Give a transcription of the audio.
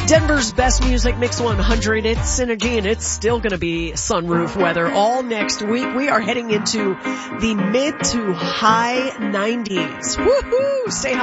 Denver's best music, Mix 100. It's Synergy, and it's still going to be sunroof weather all next week. We are heading into the mid to high 90s. Woohoo! Stay